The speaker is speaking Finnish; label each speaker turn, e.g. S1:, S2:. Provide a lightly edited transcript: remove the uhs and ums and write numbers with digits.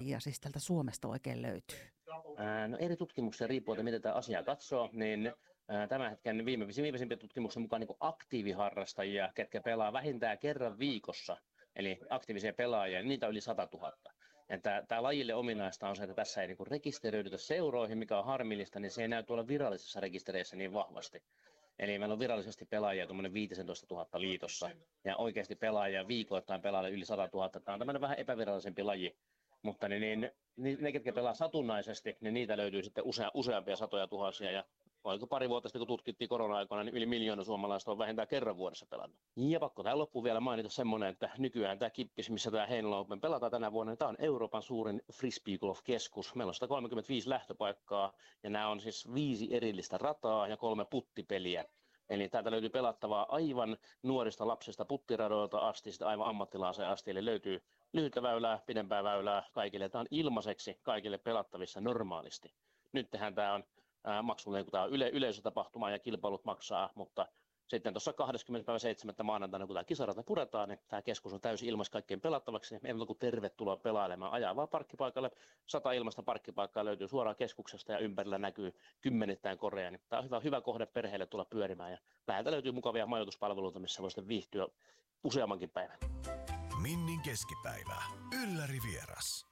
S1: harrastajia siis täältä Suomesta oikein löytyy?
S2: No eri tutkimuksia riippuen, että miten tämä asiaa katsoo, niin tämän hetken viimeisimpien tutkimuksen mukaan niin aktiiviharrastajia, ketkä pelaa vähintään kerran viikossa, eli aktiivisia pelaajia, niitä on yli 100 000. Tämä lajille ominaista on se, että tässä ei niin rekisteröidytä seuroihin, mikä on harmillista, niin se ei näy tuolla virallisissa rekistereissä niin vahvasti. Eli meillä on virallisesti pelaajia tuommoinen 15 000 liitossa, ja oikeasti pelaajia viikoittain pelaaja yli 100 000. Tämä on tämmöinen vähän epävirallisempi laji, mutta ne, ketkä pelaa satunnaisesti, niin niitä löytyy sitten useampia satoja tuhansia. Ja oliko pari vuotta sitten, kun tutkittiin korona-aikana, niin yli 1 miljoona suomalaista on vähintään kerran vuodessa pelannut. Ja pakko tähän loppuun vielä mainita semmoinen, että nykyään tämä Kippis, missä tämä Heinola Open pelataan tänä vuonna, niin tämä on Euroopan suurin frisbeegolf-keskus. Meillä on 135 lähtöpaikkaa, ja nämä on siis 5 erillistä rataa ja 3 puttipeliä. Eli täältä löytyy pelattavaa aivan nuorista lapsista puttiradoilta asti, sitten aivan ammattilaiseen asti, eli löytyy lyhyttä väylää, pidempää väylää kaikille. Tämä on ilmaiseksi kaikille pelattavissa normaalisti. Nythän tämä on maksullinen, kun tämä on yleisötapahtuma ja kilpailut maksaa, mutta sitten tuossa 20.7. maanantaina, kun tämä kisarata puretaan, niin tämä keskus on täysin ilmais kaikkien pelattavaksi. Niin meillä on tervetuloa pelailemaan. Ajaa vaan parkkipaikalle. 100 ilmaista parkkipaikkaa löytyy suoraan keskuksesta ja ympärillä näkyy kymmenittäin koreja. Niin tämä on hyvä kohde perheelle tulla pyörimään. Ja läheltä löytyy mukavia majoituspalveluita, missä voi sitten viihtyä useammankin päivän.
S3: Minnin keskipäivä. Ylläri vieras.